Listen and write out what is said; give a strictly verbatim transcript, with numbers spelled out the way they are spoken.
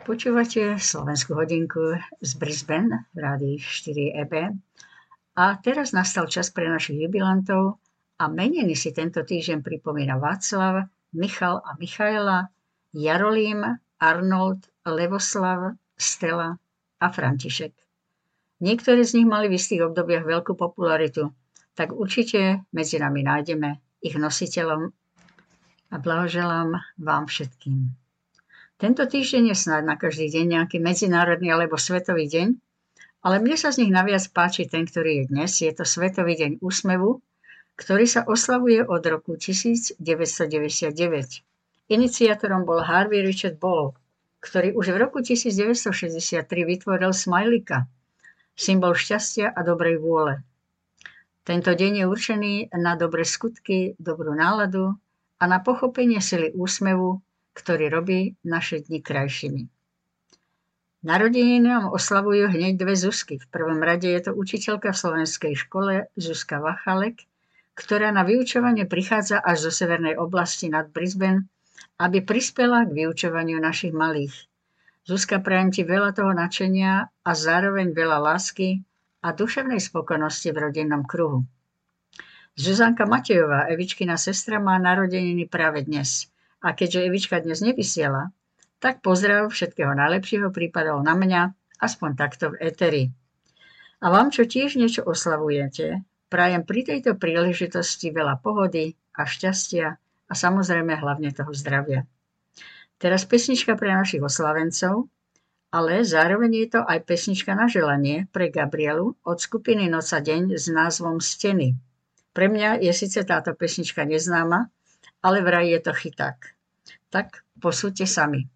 Počúvate Slovenskú hodinku z Brisbane v Rádii štyri é bé. A teraz nastal čas pre našich jubilantov a meniny si tento týždeň pripomína Václav, Michal a Michaela, Jarolím, Arnold, Levoslav, Stella a František. Niektorí z nich mali v istých obdobiach veľkú popularitu, tak určite medzi nami nájdeme ich nositeľom a blahoželám vám všetkým. Tento týždeň je snáď na každý deň nejaký medzinárodný alebo svetový deň, ale mne sa z nich naviac páči ten, ktorý je dnes. Je to Svetový deň úsmevu, ktorý sa oslavuje od roku devätnásťstodeväťdesiatdeväť. Iniciátorom bol Harvey Richard Ball, ktorý už v roku devätnásťstošesťdesiattri vytvoril smajlika, symbol šťastia a dobrej vôle. Tento deň je určený na dobré skutky, dobrú náladu a na pochopenie sily úsmevu, ktorý robí naše dni krajšími. Narodeniny nám oslavujú hneď dve Zuzky. V prvom rade je to učiteľka v slovenskej škole Zuzka Vachalek, ktorá na vyučovanie prichádza až zo severnej oblasti nad Brisbane, aby prispela k vyučovaniu našich malých. Zuzka, prajem ti veľa toho nadšenia a zároveň veľa lásky a duševnej spokojnosti v rodinnom kruhu. Zuzanka Matejová, Evičkina sestra, má narodeniny práve dnes. A keďže Evička dnes nevysiela, tak pozdrav všetkého najlepšieho prípadov na mňa, aspoň takto v éteri. A vám, čo tiež niečo oslavujete, prajem pri tejto príležitosti veľa pohody a šťastia a samozrejme hlavne toho zdravia. Teraz pesnička pre našich oslavencov, ale zároveň je to aj pesnička na želanie pre Gabrielu od skupiny Noc a deň s názvom Steny. Pre mňa je síce táto pesnička neznáma, ale vraj je to chyták. Tak posúďte sami.